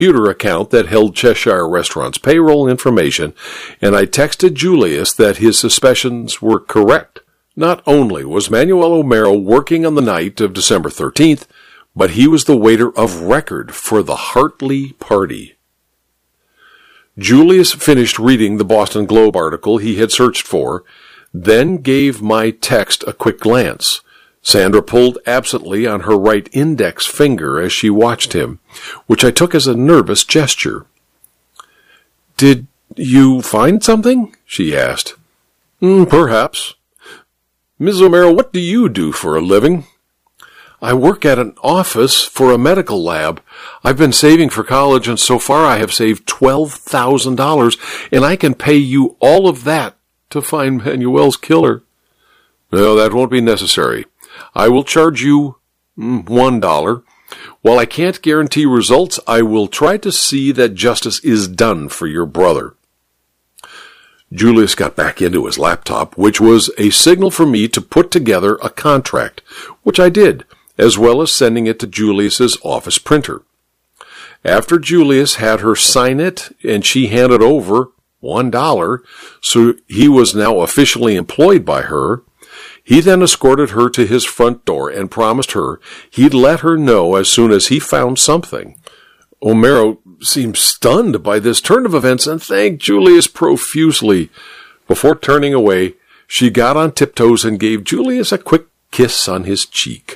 computer account that held Cheshire Restaurant's payroll information, and I texted Julius that his suspicions were correct. Not only was Manuel O'Mara working on the night of December 13th, but he was the waiter of record for the Hartley party. Julius finished reading the Boston Globe article he had searched for, then gave my text a quick glance. Sandra pulled absently on her right index finger as she watched him, which I took as a nervous gesture. "Did you find something?" she asked. Perhaps. Ms. O'Mara, what do you do for a living?" "I work at an office for a medical lab. I've been saving for college, and so far I have saved $12,000, and I can pay you all of that to find Manuel's killer." "No, that won't be necessary. I will charge you $1. While I can't guarantee results, I will try to see that justice is done for your brother." Julius got back into his laptop, which was a signal for me to put together a contract, which I did, as well as sending it to Julius's office printer. After Julius had her sign it and she handed over $1, so he was now officially employed by her, he then escorted her to his front door and promised her he'd let her know as soon as he found something. O'Mara seemed stunned by this turn of events and thanked Julius profusely. Before turning away, she got on tiptoes and gave Julius a quick kiss on his cheek.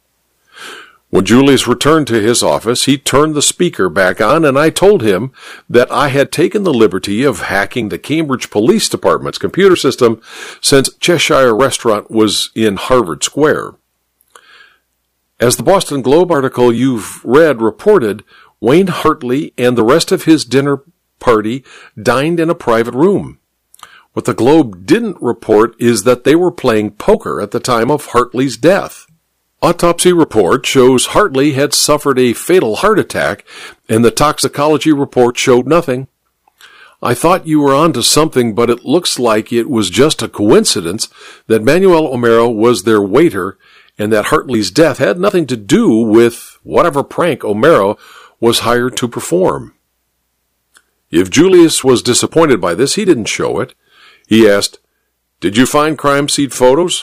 When Julius returned to his office, he turned the speaker back on, and I told him that I had taken the liberty of hacking the Cambridge Police Department's computer system since Cheshire Restaurant was in Harvard Square. As the Boston Globe article you've read reported, Wayne Hartley and the rest of his dinner party dined in a private room. What the Globe didn't report is that they were playing poker at the time of Hartley's death. Autopsy report shows Hartley had suffered a fatal heart attack, and the toxicology report showed nothing. I thought you were onto something, but it looks like it was just a coincidence that Manuel O'Mara was their waiter, and that Hartley's death had nothing to do with whatever prank O'Mara was hired to perform. If Julius was disappointed by this, he didn't show it. He asked, "Did you find crime scene photos?"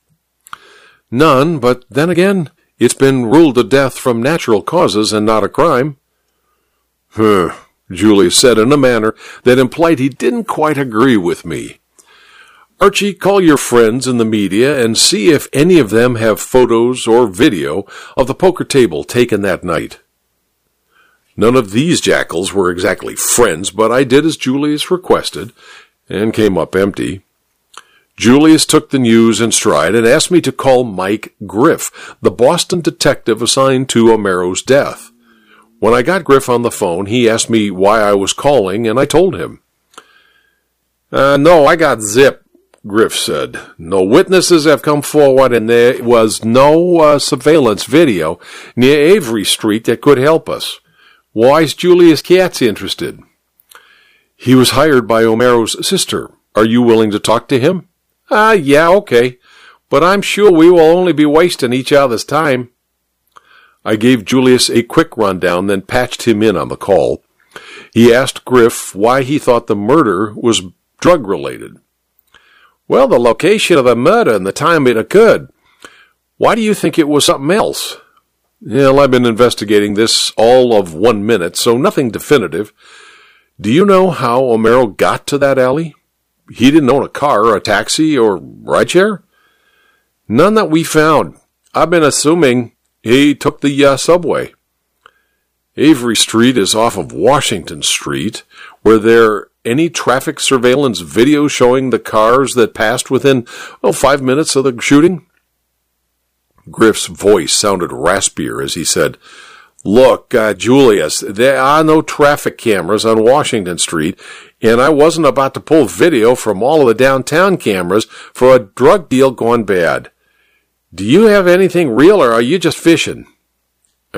"None, but then again, it's been ruled a death from natural causes and not a crime." Julius said in a manner that implied he didn't quite agree with me. "Archie, call your friends in the media and see if any of them have photos or video of the poker table taken that night." None of these jackals were exactly friends, but I did as Julius requested, and came up empty. Julius took the news in stride and asked me to call Mike Griff, the Boston detective assigned to O'Mara's death. When I got Griff on the phone, he asked me why I was calling, and I told him. "No, I got zip," Griff said. "No witnesses have come forward, and there was no surveillance video near Avery Street that could help us. Why's Julius Katz interested?" "He was hired by O'Mara's sister. Are you willing to talk to him?" Yeah, okay. But I'm sure we will only be wasting each other's time." I gave Julius a quick rundown, then patched him in on the call. He asked Griff why he thought the murder was drug-related. "Well, the location of the murder and the time it occurred. Why do you think it was something else?" "Well, I've been investigating this all of 1 minute, so nothing definitive. Do you know how O'Mara got to that alley? He didn't own a car, a taxi, or rideshare?" "None that we found. I've been assuming he took the subway." "Avery Street is off of Washington Street. Were there any traffic surveillance video showing the cars that passed within 5 minutes of the shooting?" Griff's voice sounded raspier as he said, "Look, Julius, there are no traffic cameras on Washington Street, and I wasn't about to pull video from all of the downtown cameras for a drug deal gone bad. Do you have anything real, or are you just fishing?"